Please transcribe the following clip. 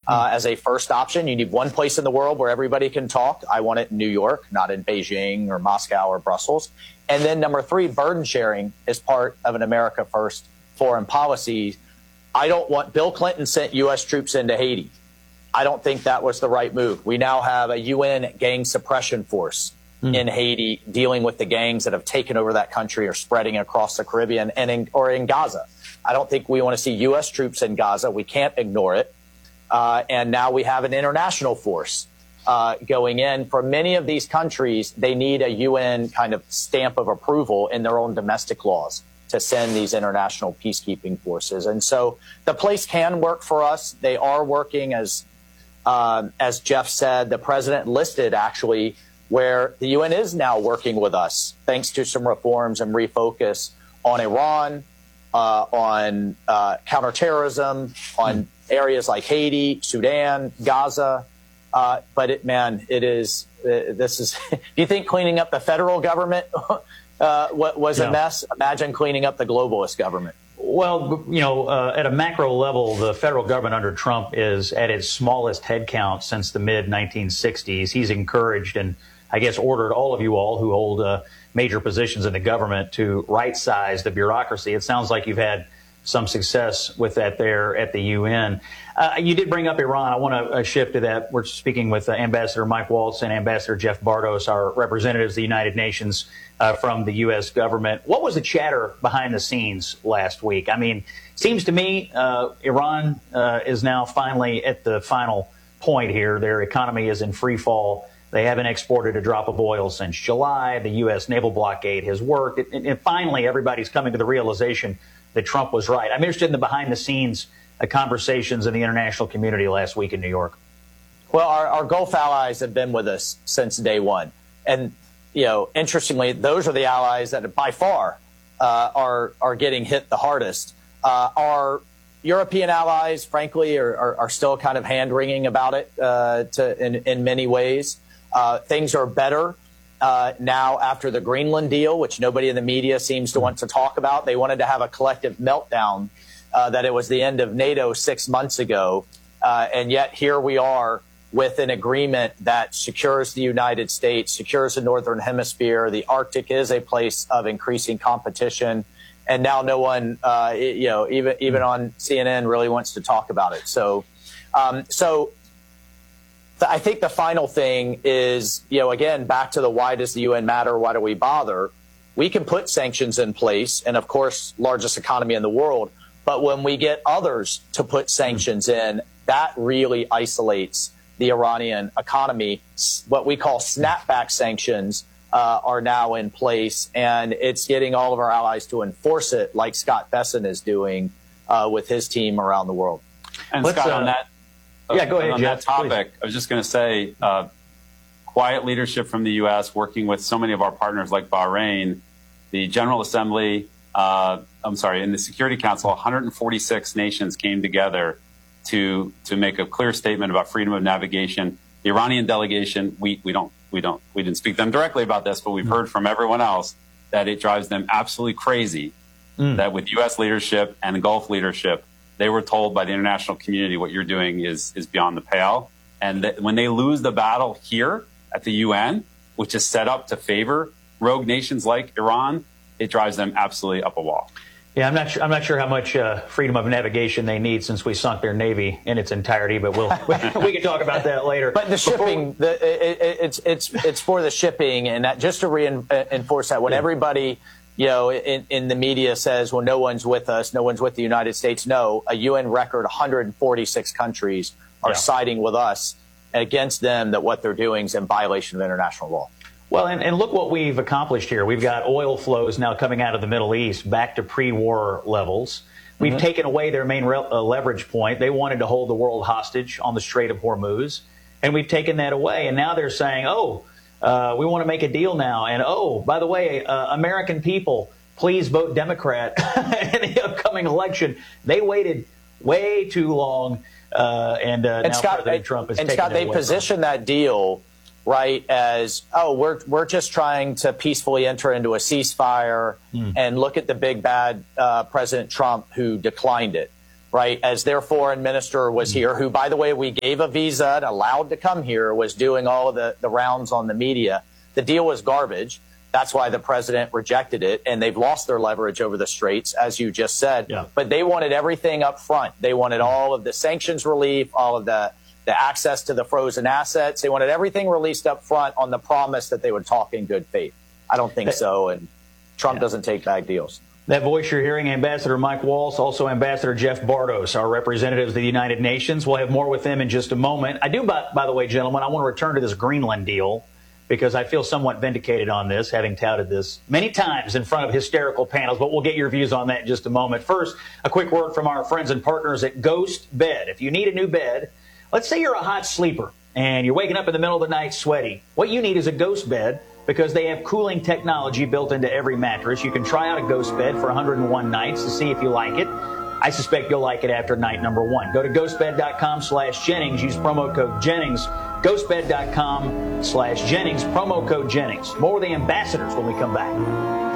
as a first option. You need one place in the world where everybody can talk. I want it in New York, not in Beijing or Moscow or Brussels. And then number three, burden sharing is part of an America First foreign policy. I don't want, Bill Clinton sent U.S. troops into Haiti. I don't think that was the right move. We now have a UN gang suppression force in Haiti dealing with the gangs that have taken over that country or spreading across the Caribbean and or in Gaza. I don't think we want to see U.S. troops in Gaza. We can't ignore it. And now we have an international force going in. For many of these countries, they need a UN kind of stamp of approval in their own domestic laws to send these international peacekeeping forces. And so the place can work for us. They are working, as Jeff said, the president listed actually where the UN is now working with us, thanks to some reforms and refocus on Iran, on counterterrorism, on areas like Haiti, Sudan, Gaza. But it is, this is, do you think cleaning up the federal government was a mess? Imagine cleaning up the globalist government. Well, you know, at a macro level, the federal government under Trump is at its smallest headcount since the mid-1960s. He's encouraged and, I guess, ordered all of you all who hold major positions in the government to right-size the bureaucracy. It sounds like you've had some success with that there at the UN. You did bring up Iran. I want to shift to that. We're speaking with Ambassador Mike Waltz and Ambassador Jeff Bartos, our representatives of the United Nations from the U.S. government. What was the chatter behind the scenes last week? I mean, it seems to me Iran is now finally at the final point here. Their economy is in free fall. They haven't exported a drop of oil since July. The U.S. naval blockade has worked. And finally, everybody's coming to the realization that Trump was right. I'm interested in the behind-the-scenes conversations in the international community last week in New York. Well, our Gulf allies have been with us since day one. And, you know, interestingly, those are the allies that by far are getting hit the hardest. Our European allies, frankly, are still kind of hand-wringing about it in many ways. Things are better now after the Greenland deal, which nobody in the media seems to want to talk about. They wanted to have a collective meltdown that it was the end of NATO 6 months ago. And yet here we are with an agreement that secures the United States, secures the Northern Hemisphere. The Arctic is a place of increasing competition. And now no one, you know, even on CNN really wants to talk about it. So I think the final thing is, you know, again, back to the why does the UN matter? Why do we bother? We can put sanctions in place and, of course, largest economy in the world. But when we get others to put sanctions in, that really isolates the Iranian economy. What we call snapback sanctions are now in place, and it's getting all of our allies to enforce it like Scott Bessent is doing with his team around the world. And Scott, on that, yeah, go ahead, on Jeff, that topic, please. I was just going to say, quiet leadership from the U.S. working with so many of our partners like Bahrain, the General Assembly, in the Security Council, 146 nations came together to make a clear statement about freedom of navigation. The Iranian delegation, we didn't speak to them directly about this, but we've heard from everyone else that it drives them absolutely crazy that with U.S. leadership and Gulf leadership, they were told by the international community what you're doing is beyond the pale. And that when they lose the battle here at the UN, which is set up to favor rogue nations like Iran, it drives them absolutely up a wall. Yeah, I'm not sure how much freedom of navigation they need since we sunk their navy in its entirety, but we can talk about that later. But the shipping, it's for the shipping, and that, just to reinforce that, when everybody, you know, in the media says, well, no one's with us, no one's with the United States. No, a UN record 146 countries are siding with us against them, that what they're doing is in violation of international law. Well, and look what we've accomplished here. We've got oil flows now coming out of the Middle East back to pre-war levels. We've taken away their main leverage point. They wanted to hold the world hostage on the Strait of Hormuz, and we've taken that away. And now they're saying, oh, we want to make a deal now. And, oh, by the way, American people, please vote Democrat in the upcoming election. They waited way too long, and now Scott, President Trump has taken Scott, that they away position that deal right as, oh, we're just trying to peacefully enter into a ceasefire and look at the big bad President Trump who declined it. right, as their foreign minister was here, who, by the way, we gave a visa and allowed to come here, was doing all of the rounds on the media. The deal was garbage. That's why the president rejected it, and they've lost their leverage over the straits, as you just said. Yeah. But they wanted everything up front. They wanted all of the sanctions relief, all of the access to the frozen assets. They wanted everything released up front on the promise that they would talk in good faith. I don't think so, and Trump doesn't take bad deals. That voice you're hearing, Ambassador Mike Waltz, also Ambassador Jeff Bartos, our representatives of the United Nations. We'll have more with them in just a moment. I do, by the way, gentlemen, I want to return to this Greenland deal, because I feel somewhat vindicated on this, having touted this many times in front of hysterical panels, but we'll get your views on that in just a moment. First, a quick word from our friends and partners at Ghost Bed. If you need a new bed, let's say you're a hot sleeper and you're waking up in the middle of the night sweaty. What you need is a Ghost Bed, because they have cooling technology built into every mattress. You can try out a Ghost Bed for 101 nights to see if you like it. I suspect you'll like it after night number 1. Go to ghostbed.com/Jennings. Use promo code Jennings. Ghostbed.com/Jennings. Promo code Jennings. More of the ambassadors when we come back.